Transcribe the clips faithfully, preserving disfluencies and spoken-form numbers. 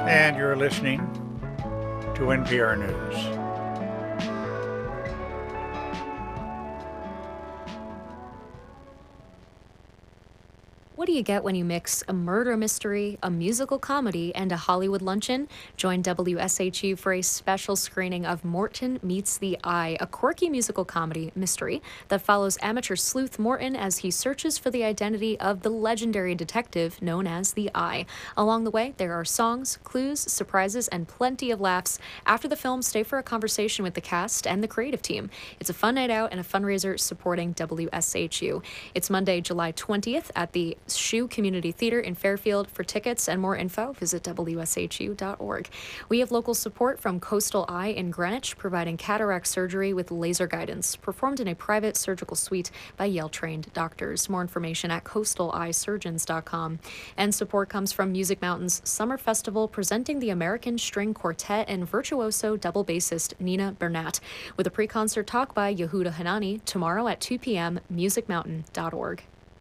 And you're listening to N P R News. What do you get when you mix a murder mystery, a musical comedy, and a Hollywood luncheon? Join W S H U for a special screening of Morton Meets the Eye, a quirky musical comedy mystery that follows amateur sleuth Morton as he searches for the identity of the legendary detective known as the Eye. Along the way, there are songs, clues, surprises, and plenty of laughs. After the film, stay for a conversation with the cast and the creative team. It's a fun night out and a fundraiser supporting W S H U. It's Monday, July twentieth at the Shoe Community Theater in Fairfield. For tickets and more info, visit W S H U dot org. We have local support from Coastal Eye in Greenwich, providing cataract surgery with laser guidance, performed in a private surgical suite by Yale-trained doctors. More information at coastal eye surgeons dot com. And support comes from Music Mountain's Summer Festival, presenting the American String Quartet and virtuoso double bassist Nina Bernat, with a pre-concert talk by Yehuda Hanani tomorrow at two p.m. music mountain dot org.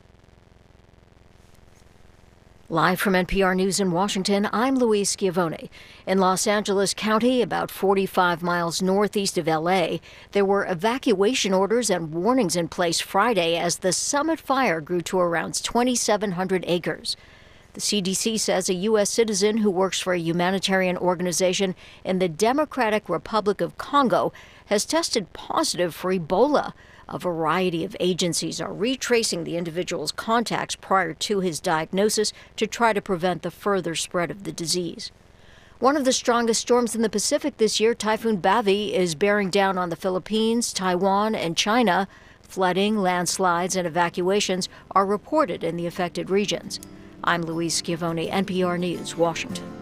Live from N P R News in Washington, I'm Louise Schiavone. In Los Angeles County, about forty-five miles northeast of L A, there were evacuation orders and warnings in place Friday as the Summit fire grew to around twenty-seven hundred acres. The C D C says a U S citizen who works for a humanitarian organization in the Democratic Republic of Congo has tested positive for Ebola. A variety of agencies are retracing the individual's contacts prior to his diagnosis to try to prevent the further spread of the disease. One of the strongest storms in the Pacific this year, Typhoon Bavi, is bearing down on the Philippines, Taiwan, and China. Flooding, landslides, and evacuations are reported in the affected regions. I'm Louise Schiavone, N P R News, Washington.